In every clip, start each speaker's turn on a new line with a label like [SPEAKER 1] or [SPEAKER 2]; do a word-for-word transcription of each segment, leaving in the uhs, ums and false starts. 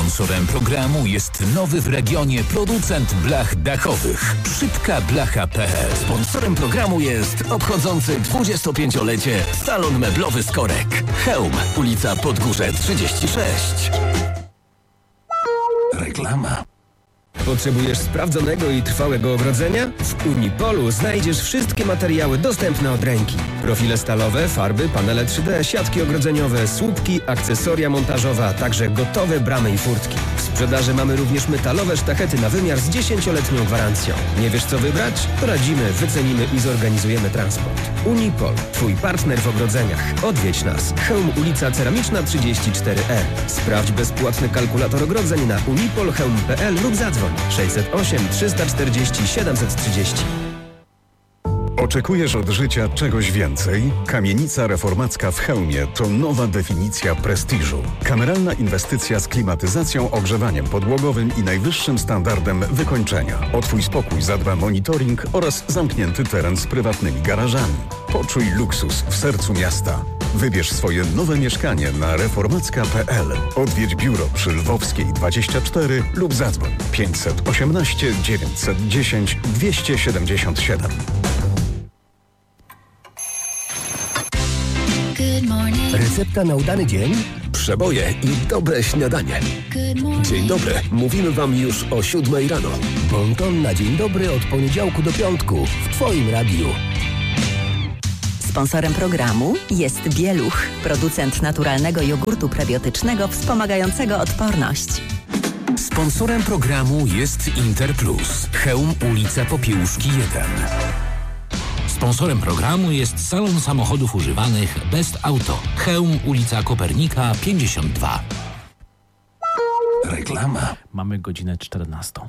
[SPEAKER 1] Sponsorem programu jest nowy w regionie producent blach dachowych Szybka Blacha kropka pe el. Sponsorem programu jest obchodzący dwudziestopięciolecie salon meblowy Skorek. Chełm, ulica Podgórze trzydzieści sześć. Reklama.
[SPEAKER 2] Potrzebujesz sprawdzonego i trwałego ogrodzenia? W Unipolu znajdziesz wszystkie materiały dostępne od ręki. Profile stalowe, farby, panele trzy D, siatki ogrodzeniowe, słupki, akcesoria montażowe, a także gotowe bramy i furtki. W sprzedaży mamy również metalowe sztachety na wymiar z dziesięcioletnią gwarancją. Nie wiesz co wybrać? Poradzimy, wycenimy i zorganizujemy transport. Unipol, twój partner w ogrodzeniach. Odwiedź nas. Chełm, ulica Ceramiczna trzydzieści cztery E. Sprawdź bezpłatny kalkulator ogrodzeń na unipol chełm kropka pe el lub zadzwoń sześćset osiem trzysta czterdzieści siedemset trzydzieści.
[SPEAKER 3] Oczekujesz od życia czegoś więcej? Kamienica reformacka w Chełmie to nowa definicja prestiżu. Kameralna inwestycja z klimatyzacją, ogrzewaniem podłogowym i najwyższym standardem wykończenia. O twój spokój zadba monitoring oraz zamknięty teren z prywatnymi garażami. Poczuj luksus w sercu miasta. Wybierz swoje nowe mieszkanie na reformacka kropka pe el. Odwiedź biuro przy Lwowskiej dwadzieścia cztery lub zadzwoń pięćset osiemnaście dziewięćset dziesięć dwieście siedemdziesiąt siedem.
[SPEAKER 4] Recepta na udany dzień? Przeboje i dobre śniadanie. Dzień dobry, mówimy wam już o siódmej rano. Bonton na dzień dobry od poniedziałku do piątku w twoim radiu.
[SPEAKER 5] Sponsorem programu jest Bieluch, producent naturalnego jogurtu prebiotycznego wspomagającego odporność.
[SPEAKER 1] Sponsorem programu jest Interplus. Chełm, ulica Popiełuszki jeden.
[SPEAKER 6] Sponsorem programu jest salon samochodów używanych Best Auto. Chełm, ulica Kopernika pięćdziesiąt dwa.
[SPEAKER 1] Reklama.
[SPEAKER 7] Mamy godzinę czternastą.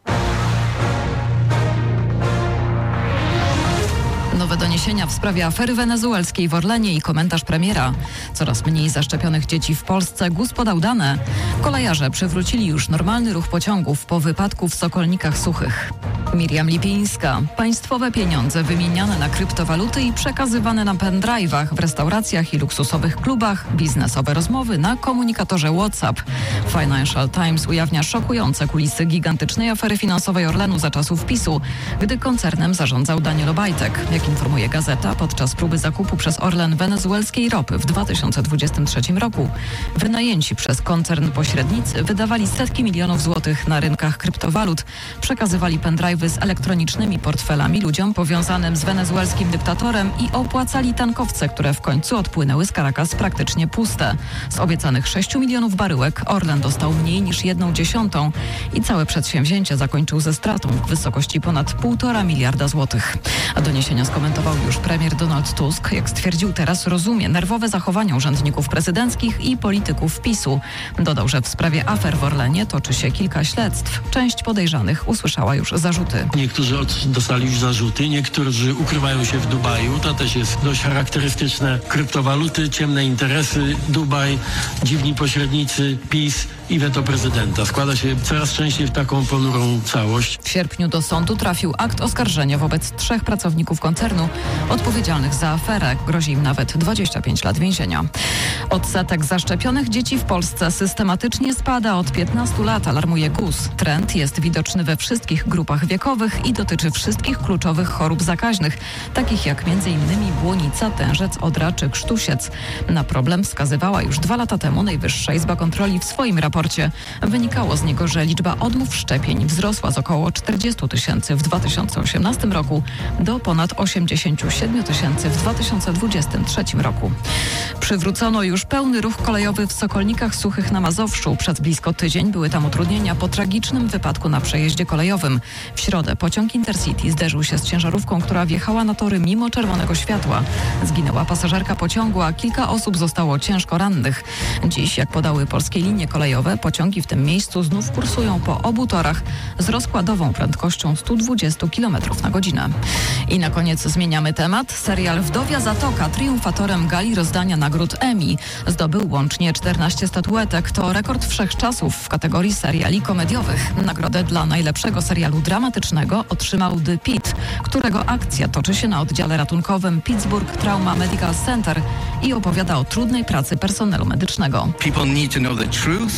[SPEAKER 8] Nowe doniesienia w sprawie afery wenezuelskiej w Orlenie i komentarz premiera. Coraz mniej zaszczepionych dzieci w Polsce. G U S podał dane. Kolejarze przywrócili już normalny ruch pociągów po wypadku w Sokolnikach Suchych. Miriam Lipińska. Państwowe pieniądze wymieniane na kryptowaluty i przekazywane na pendrive'ach w restauracjach i luksusowych klubach. Biznesowe rozmowy na komunikatorze WhatsApp. Financial Times ujawnia szokujące kulisy gigantycznej afery finansowej Orlenu za czasów PiSu, gdy koncernem zarządzał Daniel Obajtek. Jak informuje gazeta, podczas próby zakupu przez Orlen wenezuelskiej ropy w dwa tysiące dwudziestym trzecim roku wynajęci przez koncern pośrednicy wydawali setki milionów złotych na rynkach kryptowalut, przekazywali pendrive'y z elektronicznymi portfelami ludziom powiązanym z wenezuelskim dyktatorem i opłacali tankowce, które w końcu odpłynęły z Caracas praktycznie puste. Z obiecanych sześciu milionów baryłek Orlen dostał mniej niż jedną dziesiątą i całe przedsięwzięcie zakończył ze stratą w wysokości ponad półtora miliarda złotych. A doniesienia skomentował już premier Donald Tusk. Jak stwierdził, teraz rozumie nerwowe zachowania urzędników prezydenckich i polityków PiSu. Dodał, że w sprawie afer w Orlenie toczy się kilka śledztw. Część podejrzanych usłyszała już zarzuty.
[SPEAKER 9] Niektórzy dostali już zarzuty, niektórzy ukrywają się w Dubaju. To też jest dość charakterystyczne. Kryptowaluty, ciemne interesy, Dubaj, dziwni pośrednicy, PiS i weto prezydenta. Składa się coraz częściej w taką ponurą całość.
[SPEAKER 8] W sierpniu do sądu trafił akt oskarżenia wobec trzech pracowników koncernu odpowiedzialnych za aferę. Grozi im nawet dwadzieścia pięć lat więzienia. Odsetek zaszczepionych dzieci w Polsce systematycznie spada od piętnastu lat, alarmuje G U S. Trend jest widoczny we wszystkich grupach wiekowych i dotyczy wszystkich kluczowych chorób zakaźnych, takich jak m.in. błonica, tężec, odra czy krztusiec. Na problem wskazywała już dwa lata temu Najwyższa Izba Kontroli w swoim raporcie. Wynikało z niego, że liczba odmów szczepień wzrosła z około czterdziestu tysięcy w dwa tysiące osiemnastym roku do ponad osiemdziesięciu siedmiu tysięcy w dwa tysiące dwudziestym trzecim roku. Przywrócono już pełny ruch kolejowy w Sokolnikach Suchych na Mazowszu. Przez blisko tydzień były tam utrudnienia po tragicznym wypadku na przejeździe kolejowym. W środę pociąg Intercity zderzył się z ciężarówką, która wjechała na tory mimo czerwonego światła. Zginęła pasażerka pociągu, a kilka osób zostało ciężko rannych. Dziś, jak podały polskie linie kolejowe, pociągi w tym miejscu znów kursują po obu torach z rozkładową prędkością stu dwudziestu kilometrów na godzinę. I na koniec zmieniamy temat. Serial Wdowia Zatoka, triumfatorem gali rozdania nagród Emmy, zdobył łącznie czternaście statuetek. To rekord wszechczasów w kategorii seriali komediowych. Nagrodę dla najlepszego serialu dramatycznego otrzymał The Pitt, którego akcja toczy się na oddziale ratunkowym Pittsburgh Trauma Medical Center i opowiada o trudnej pracy personelu medycznego.
[SPEAKER 10] People need to know the truth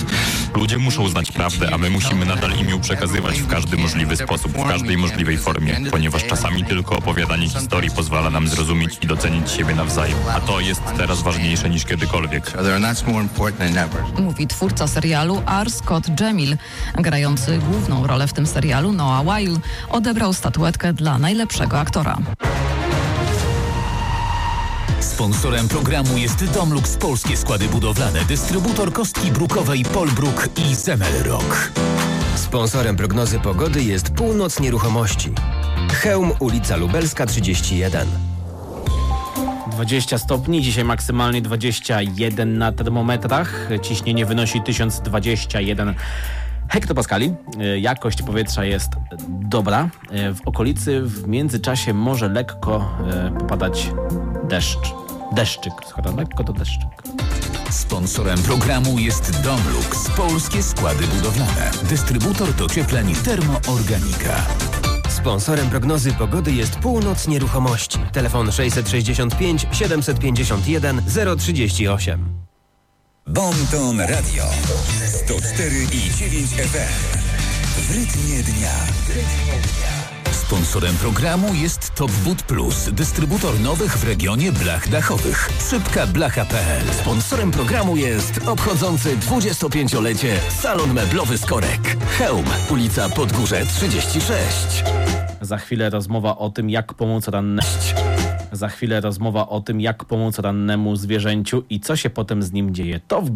[SPEAKER 10] Ludzie muszą znać prawdę, a my musimy nadal im ją przekazywać w każdy możliwy sposób, w każdej możliwej formie, ponieważ czasami tylko opowiadanie historii pozwala nam zrozumieć i docenić siebie nawzajem, a to jest teraz ważniejsze niż kiedykolwiek.
[SPEAKER 8] Mówi twórca serialu R. Scott Jamil. Grający główną rolę w tym serialu Noah Wyle odebrał statuetkę dla najlepszego aktora.
[SPEAKER 1] Sponsorem programu jest Domlux Polskie Składy Budowlane, dystrybutor kostki brukowej Polbruk i Zemelrock.
[SPEAKER 2] Sponsorem prognozy pogody jest Północ Nieruchomości. Chełm, ulica Lubelska trzydzieści jeden.
[SPEAKER 7] dwadzieścia stopni, dzisiaj maksymalnie dwadzieścia jeden na termometrach. Ciśnienie wynosi tysiąc dwadzieścia jeden hektopaskali. Jakość powietrza jest dobra. W okolicy w międzyczasie może lekko popadać deszcz. Deszczyk. Skoro lekko to deszczyk.
[SPEAKER 1] Sponsorem programu jest Domlux Polskie Składy Budowlane, dystrybutor dociepleń Termoorganika.
[SPEAKER 2] Sponsorem prognozy pogody jest Północ Nieruchomości. Telefon sześćset sześćdziesiąt pięć siedemset pięćdziesiąt jeden zero trzydzieści osiem.
[SPEAKER 11] Bonton Radio sto cztery i dziewięć F M. W rytmie dnia.
[SPEAKER 1] Sponsorem programu jest Top Wood Plus, dystrybutor nowych w regionie blach dachowych. Szybka blacha kropka p l. Sponsorem programu jest obchodzący dwudziestopięciolecie salon meblowy Skorek. Chełm, ulica Podgórze trzydzieści sześć.
[SPEAKER 7] Za chwilę rozmowa o tym, jak pomóc rannemu. Za chwilę rozmowa o tym, jak pomóc rannemu zwierzęciu i co się potem z nim dzieje. To w